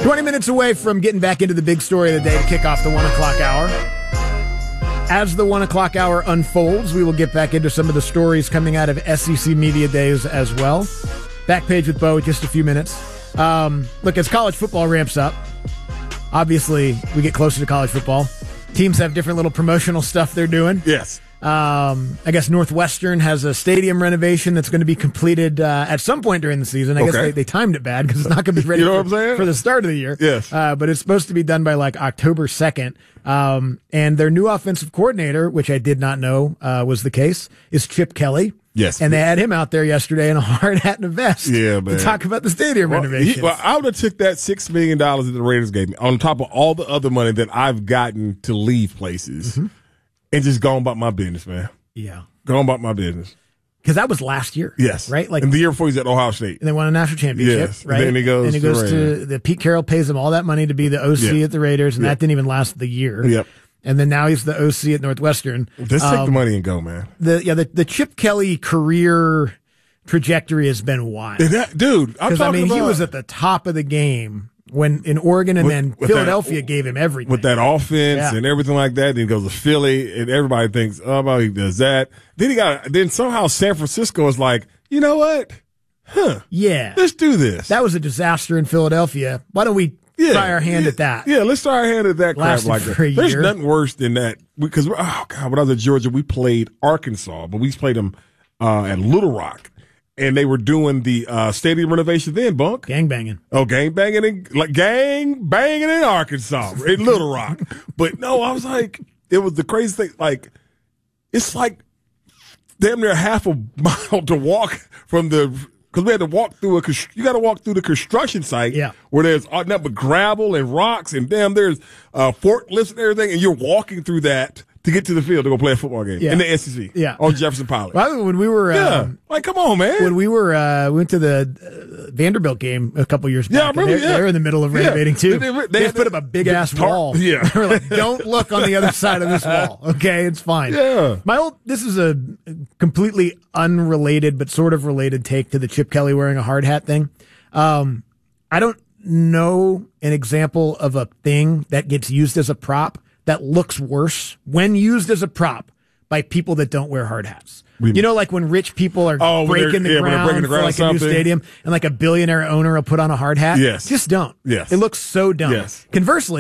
20 minutes away from getting back into the big story of the day to kick off the 1 o'clock hour. As the 1 o'clock hour unfolds, we will get back into some of the stories coming out of SEC Media Days as well. Back page with Bo in just a few minutes. Look, as college football ramps up, obviously we get closer to college football. Teams have different little promotional stuff they're doing. Yes. I guess Northwestern has a stadium renovation that's going to be completed at some point during the season. I guess they timed it bad because it's not going to be ready for the start of the year. Yes. But it's supposed to be done by like October 2nd. And their new offensive coordinator, which I did not know was the case, is Chip Kelly. Yes. And they had him out there yesterday in a hard hat and a vest to talk about the stadium renovation. I would have took that $6 million that the Raiders gave me on top of all the other money that I've gotten to leave places and just gone about my business, man. Yeah. Gone about my business. Because that was last year. Yes. Right? Like, and the year before he's at Ohio State. And they won a national championship. Yes. Right? And then he goes to the Pete Carroll pays him all that money to be the OC at the Raiders, and that didn't even last the year. Yep. And then now he's the OC at Northwestern. Let's take the money and go, man. The Chip Kelly career trajectory has been wild. Dude, he was at the top of the game when in Oregon, and then Philadelphia gave him everything. With that offense and everything like that. Then he goes to Philly, and everybody thinks, he does that. Then somehow San Francisco is like, you know what? Yeah. Let's do this. That was a disaster in Philadelphia. Why don't we try our hand at that? Yeah, let's try our hand at that crap like that. There's nothing worse than that. Because, when I was at Georgia, we played Arkansas, but we played them at Little Rock. And they were doing the stadium renovation then, Bunk. Gang banging. Oh, gang banging in Arkansas, in Little Rock. But no, I was like, it was the crazy thing. Like, it's like damn near half a mile to walk from because we had to walk through you got to walk through the construction site where there's nothing but gravel and rocks and there's forklifts and everything, and you're walking through that to get to the field to go play a football game in the SEC on Jefferson Pilot. Well, when we were come on, man. When we were went to the Vanderbilt game a couple years back. Yeah, I remember. They were in the middle of renovating too. They put up a big ass wall. Yeah, they were like, "Don't look on the other side of this wall. Okay, it's fine." Yeah. This is a completely unrelated but sort of related take to the Chip Kelly wearing a hard hat thing. I don't know an example of a thing that gets used as a prop that looks worse when used as a prop by people that don't wear hard hats. You know, like when rich people are breaking the ground for like a new stadium, and like a billionaire owner will put on a hard hat? Yes. Just don't. Yes. It looks so dumb. Yes. Conversely,